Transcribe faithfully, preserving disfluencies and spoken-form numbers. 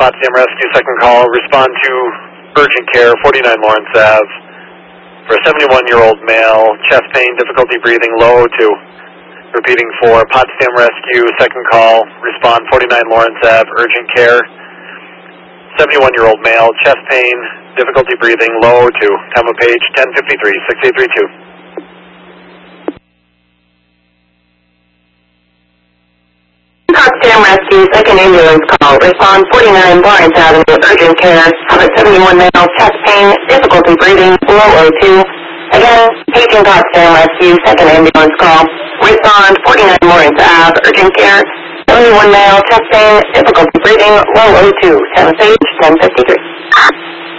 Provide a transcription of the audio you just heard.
Potsdam Rescue, second call. Respond to urgent care, forty-nine Lawrence Avenue, for a seventy-one-year-old male, chest pain, difficulty breathing, low O two. Repeating for Potsdam Rescue, second call. Respond forty-nine Lawrence Avenue, urgent care. seventy-one-year-old male, chest pain, difficulty breathing, low O two. Time of page ten fifty-three, six eight three two. Potsdam Rescue, second ambulance call. Respond forty-nine Lawrence Avenue, urgent care. Have a seventy-one male, chest pain, difficulty breathing, low O two. Again, paging Potsdam Rescue, second ambulance call. Respond forty-nine Lawrence Avenue, urgent care. seventy-one male, chest pain, difficulty breathing, low O two. Time of page ten fifty-three.